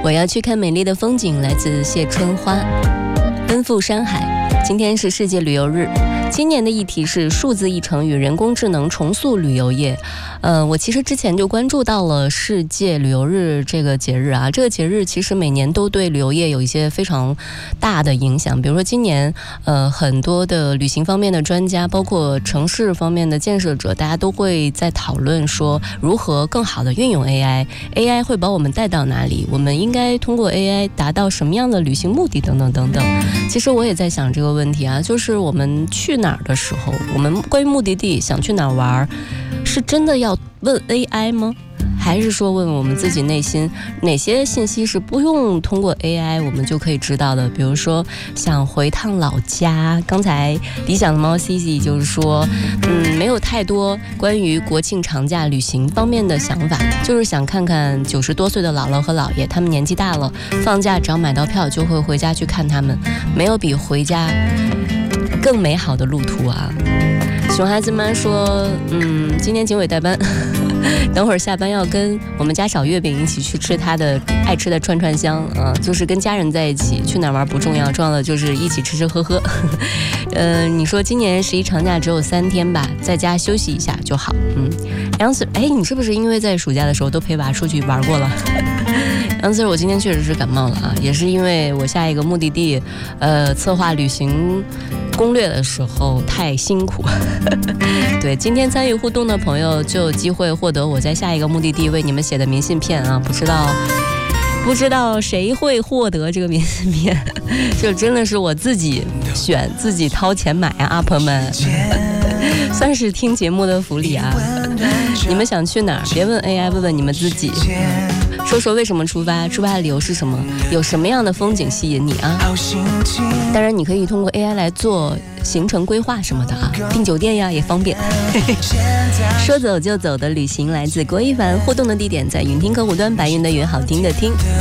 我要去看美丽的风景，来自谢春花。奔赴山海，今天是世界旅游日。今年的议题是数字议程与人工智能重塑旅游业。我其实之前就关注到了世界旅游日这个节日啊，这个节日其实每年都对旅游业有一些非常大的影响。比如说今年，很多的旅行方面的专家，包括城市方面的建设者，大家都会在讨论说如何更好的运用 AI 会把我们带到哪里，我们应该通过 AI 达到什么样的旅行目的等等等等。其实我也在想这个问题啊，就是我们去哪儿的时候，我们关于目的地想去哪儿玩，是真的要问 AI 吗？还是说问我们自己内心哪些信息是不用通过 AI 我们就可以知道的？比如说想回趟老家，刚才理想的猫 CC 就是说没有太多关于国庆长假旅行方面的想法，就是想看看90多岁的姥姥和姥爷，他们年纪大了，放假只要买到票就会回家去看他们，没有比回家更美好的路途啊。熊孩子们说今天警委代班等会儿下班要跟我们家小月饼一起去吃他的爱吃的串串香啊，就是跟家人在一起，去哪儿玩不重要，重要的就是一起吃吃喝喝。你说今年11长假只有3天吧，在家休息一下就好。杨 Sir， 你是不是因为在暑假的时候都陪娃出去玩过了？杨 Sir， 我今天确实是感冒了啊，也是因为我下一个目的地策划旅行攻略的时候太辛苦。对，今天参与互动的朋友就有机会获得我在下一个目的地为你们写的明信片啊，不知道谁会获得这个明信片，就真的是我自己选自己掏钱买啊，朋友们，算是听节目的福利啊。你们想去哪儿，别问 AI， 问问你们自己，说说为什么出发的理由是什么，有什么样的风景吸引你啊。当然你可以通过 AI 来做行程规划什么的啊，订酒店呀也方便。说走就走的旅行来自郭一凡，互动的地点在云听客户端，白云的云，好听的听。